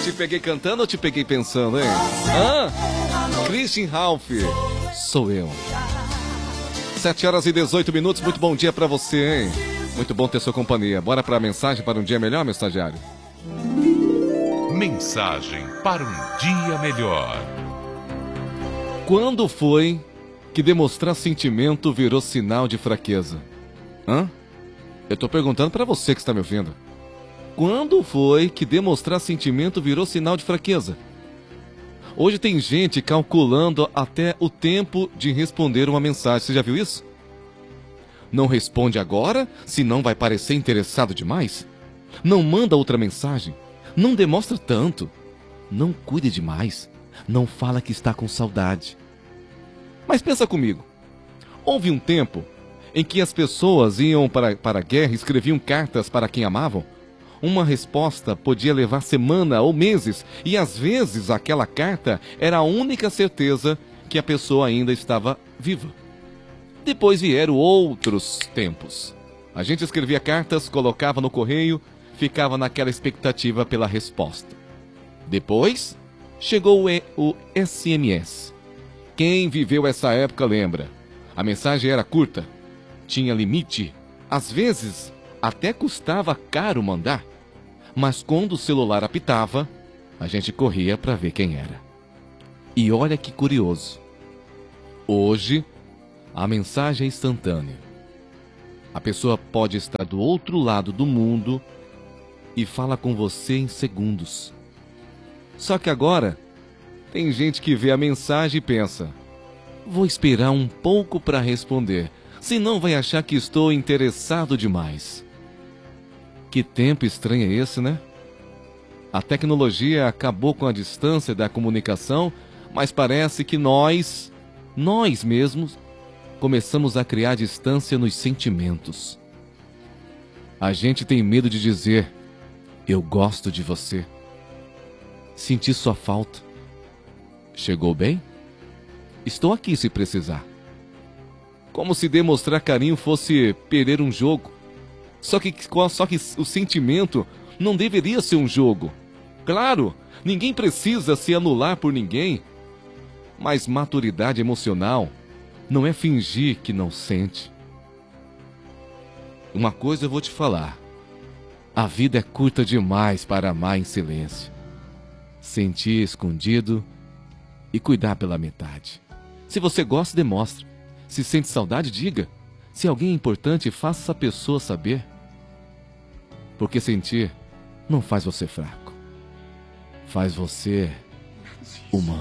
Te peguei cantando ou te peguei pensando, hein? Hã? Christian Ralph, sou eu. 7h18, muito bom dia pra você, hein? Muito bom ter sua companhia. Bora pra mensagem para um dia melhor, meu estagiário? Mensagem para um dia melhor. Quando foi que demonstrar sentimento virou sinal de fraqueza? Hã? Eu tô perguntando pra você que está me ouvindo. Quando foi que demonstrar sentimento virou sinal de fraqueza? Hoje tem gente calculando até o tempo de responder uma mensagem. Você já viu isso? Não responde agora, senão vai parecer interessado demais. Não manda outra mensagem. Não demonstra tanto. Não cuide demais. Não fala que está com saudade. Mas pensa comigo. Houve um tempo em que as pessoas iam para a guerra e escreviam cartas para quem amavam. Uma resposta podia levar semana ou meses, e às vezes aquela carta era a única certeza que a pessoa ainda estava viva. Depois vieram outros tempos. A gente escrevia cartas, colocava no correio, ficava naquela expectativa pela resposta. Depois chegou o SMS. Quem viveu essa época lembra. A mensagem era curta, tinha limite, às vezes até custava caro mandar. Mas quando o celular apitava, a gente corria para ver quem era. E olha que curioso. Hoje, a mensagem é instantânea. A pessoa pode estar do outro lado do mundo e fala com você em segundos. Só que agora, tem gente que vê a mensagem e pensa: vou esperar um pouco para responder, senão vai achar que estou interessado demais. Que tempo estranho é esse, né? A tecnologia acabou com a distância da comunicação, mas parece que nós mesmos, começamos a criar distância nos sentimentos. A gente tem medo de dizer: eu gosto de você. Senti sua falta. Chegou bem? Estou aqui se precisar. Como se demonstrar carinho fosse perder um jogo. Só que o sentimento não deveria ser um jogo. Claro, ninguém precisa se anular por ninguém. Mas maturidade emocional não é fingir que não sente. Uma coisa eu vou te falar. A vida é curta demais para amar em silêncio. Sentir escondido e cuidar pela metade. Se você gosta, demonstre. Se sente saudade, diga. Se alguém é importante, faça essa pessoa saber. Porque sentir não faz você fraco. Faz você humano.